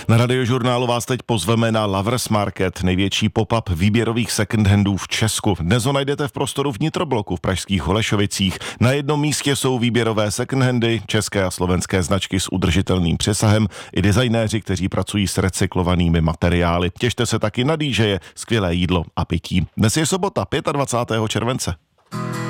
Na Radiožurnálu vás teď pozveme na Lovers Market, největší pop-up výběrových second-handů v Česku. Dnes ho najdete v prostoru Vnitrobloku v pražských Holešovicích. Na jednom místě jsou výběrové second-handy, české a slovenské značky s udržitelným přesahem i designéři, kteří pracují s recyklovanými materiály. Těšte se taky na DJe, skvělé jídlo a pití. Dnes je sobota, 25. července.